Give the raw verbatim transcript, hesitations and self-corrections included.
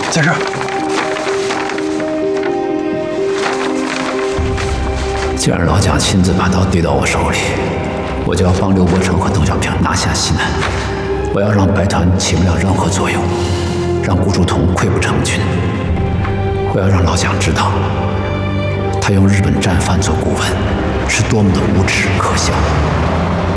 在这儿。 既然老蒋亲自把刀递到我手里，我就要帮刘伯承和邓小平拿下西南。我要让白团起不了任何作用，让顾祝同溃不成军。我要让老蒋知道，他用日本战犯做顾问是多么的无耻可笑。